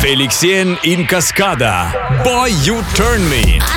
Felix Jen in Cascada. Boy, You Turn Me.